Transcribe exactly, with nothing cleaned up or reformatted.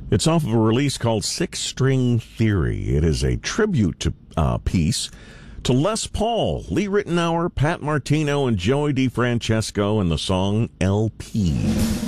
It's off of a release called Six String Theory. It is a tribute to uh, piece to Les Paul, Lee Ritenour, Pat Martino, and Joey DeFrancesco in the song L P.